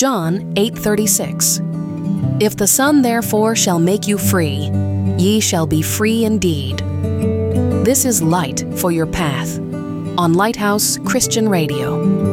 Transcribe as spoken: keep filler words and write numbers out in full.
John eight thirty-six. If the Son therefore shall make you free, ye shall be free indeed. This is light for your path on Lighthouse Christian Radio.